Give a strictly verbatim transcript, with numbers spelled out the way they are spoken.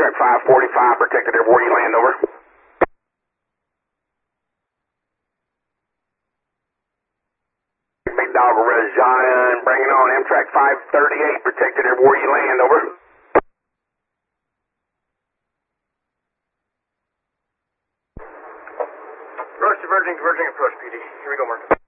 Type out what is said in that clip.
Amtrak five forty-five, protected everywhere you land, over. Big Dog Rajan, bring it on. Amtrak five thirty-eight, protected everywhere you land, over. Approach diverging, diverging approach, P D. Here we go, Mark.